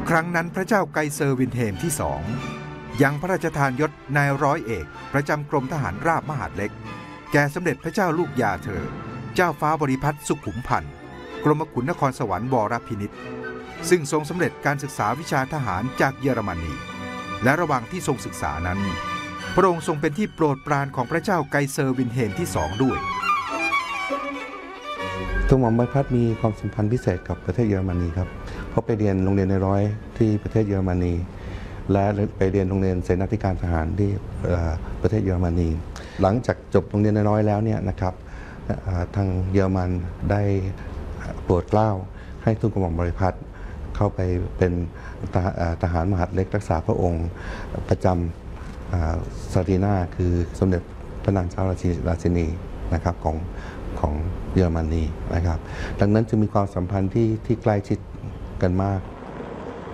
ครั้งนั้นพระเจ้าไกเซอร์วินเฮมที่สองยังพระราชทานยศนายร้อยเอกประจำกรมทหารราบมหาดเล็กแก่สมเด็จพระเจ้าลูกยาเธอเจ้าฟ้าบริพัตรสุขุมพันธ์กรมขุนนครสวรรค์วรพินิจซึ่งทรงสำเร็จการศึกษาวิชาทหารจากเยอรมนีและระหว่างที่ทรงศึกษานั้นพระองค์ทรงเป็นที่โปรดปรานของพระเจ้าไกเซอร์วินเฮมที่สองด้วยทูลหม่อมใบพัดมีความสัมพันธ์พิเศษกับประเทศเยอรมนีครับเพราะไปเรียนโรงเรียนในร้อยที่ประเทศเยอรมนีและไปเรียนโรงเรียนเสนาธิการทหารที่ประเทศเยอรมนีหลังจากจบโรงเรียนในร้อยแล้วเนี่ยนะครับทางเยอรมันได้โปรดเกล้าให้ทูลกระหม่อมบริพัตรเข้าไปเป็นทหารมหาดเล็กรักษาพระองค์ประจำซารีนาคือสมเด็จพระนางเจ้าราชินีนะครับของเยอรมนีนะครับดังนั้นจึงมีความสัมพันธ์ที่ใกล้ชิดกันมาก